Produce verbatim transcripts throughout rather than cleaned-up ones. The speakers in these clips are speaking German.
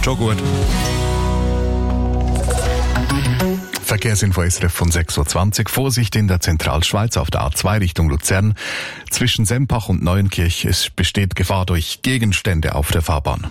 Schon gut. Verkehrsinfo S R F von sechs Uhr zwanzig. Vorsicht in der Zentralschweiz auf der A zwei Richtung Luzern. Zwischen Sempach und Neuenkirch. Es besteht Gefahr durch Gegenstände auf der Fahrbahn.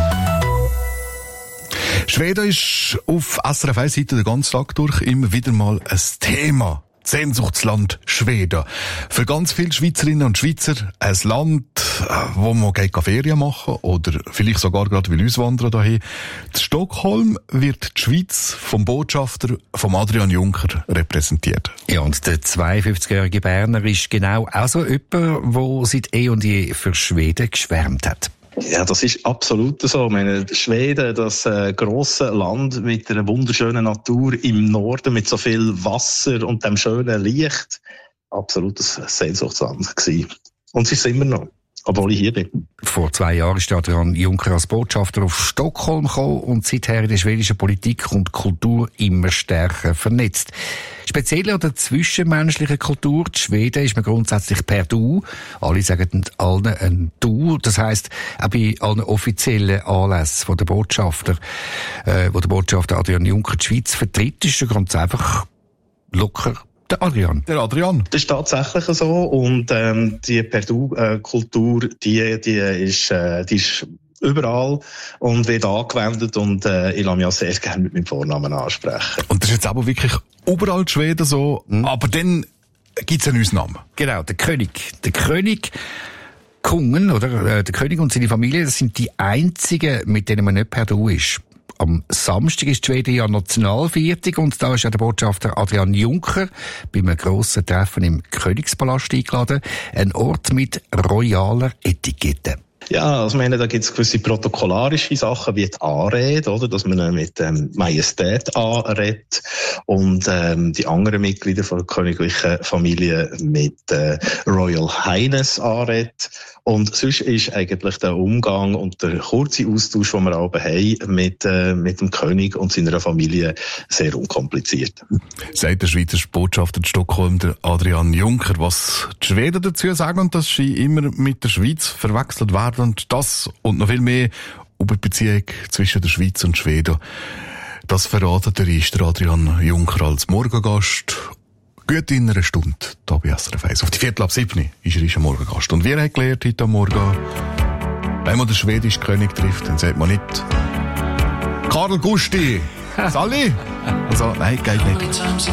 Schweden ist auf S R F eins Seite den ganzen Tag durch immer wieder mal ein Thema. Sehnsuchtsland Schweden. Für ganz viele Schweizerinnen und Schweizer ein Land, wo man Ferien machen kann oder vielleicht sogar gerade will auswandern dahin. In Stockholm wird die Schweiz vom Botschafter vom Adrian Juncker repräsentiert. Ja, und der zweiundfünfzigjährige Berner ist genau auch so jemand, der seit eh und je für Schweden geschwärmt hat. Ja, das ist absolut so. Ich meine, Schweden, das äh, grosse Land mit einer wunderschönen Natur im Norden, mit so viel Wasser und dem schönen Licht. Absolutes Sehnsuchtsland gewesen. Und es ist immer noch, obwohl ich hier bin. Vor zwei Jahren ist Adrian Juncker als Botschafter auf Stockholm gekommen und seither in der schwedischen Politik und Kultur immer stärker vernetzt. Speziell an der zwischenmenschlichen Kultur. Die Schweden ist man grundsätzlich per Du. Alle sagen allen ein Du. Das heisst, auch bei allen offiziellen Anlässen, wo der Botschafter, äh, wo der Botschafter Adrian Juncker die Schweiz vertritt, ist er ganz einfach locker der Adrian. Der Adrian. Das ist tatsächlich so. Und ähm, die Per-Du-Kultur, die, die ist, äh, die ist überall und wird angewendet. Und äh, ich lasse mich auch sehr gerne mit meinem Vornamen ansprechen. Und das ist jetzt aber wirklich überall in Schweden so. Mhm. Aber dann gibt es einen Ausnahmen. Genau, der König. Der König Kungen, oder? Äh, der König und seine Familie, das sind die einzigen, mit denen man nicht per Du ist. Am Samstag ist Schweden ja Nationalviertig und da ist ja der Botschafter Adrian Juncker bei einem grossen Treffen im Königspalast eingeladen. Ein Ort mit royaler Etikette. Ja, also ich meine, da gibt es gewisse protokollarische Sachen wie die Anrede, oder, dass man mit ähm, Majestät anredet und ähm, die anderen Mitglieder von der königlichen Familie mit äh, Royal Highness anredet. Und sonst ist eigentlich der Umgang und der kurze Austausch, den wir auch haben mit, äh, mit dem König und seiner Familie, sehr unkompliziert. Sagt der Schweizer Botschafter in Stockholm, der Adrian Juncker. Was die Schweden dazu sagen und dass sie immer mit der Schweiz verwechselt werden und das und noch viel mehr über die Beziehung zwischen der Schweiz und Schweden, das verratet der Riester Adrian Juncker als Morgengast. Gut in einer Stunde, hier bei S R F eins. Auf die Viertel ab sieben ist er ein Morgengast. Und wir haben gelernt heute am Morgen, wenn man den schwedischen König trifft, dann sagt man nicht Karl Gusti, Sally. Also, nein, geht nicht.